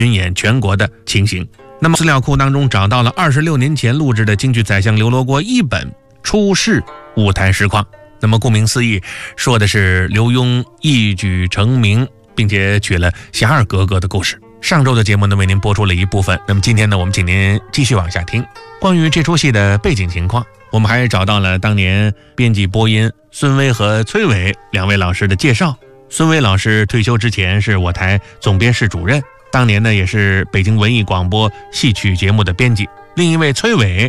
巡演全国的情形。那么资料库当中找到了26年前录制的京剧宰相刘罗锅一本出世舞台实况。那么顾名思义，说的是刘墉一举成名，并且娶了霞儿格格的故事。上周的节目呢，为您播出了一部分。那么今天呢，我们请您继续往下听关于这出戏的背景情况。我们还找到了当年编辑播音孙威和崔伟两位老师的介绍。孙威老师退休之前是我台总编室主任，当年呢也是北京文艺广播戏曲节目的编辑。另一位崔伟